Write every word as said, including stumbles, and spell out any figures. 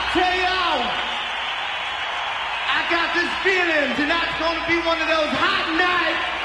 Tell y'all, I got this feeling tonight's gonna be one of those hot nights.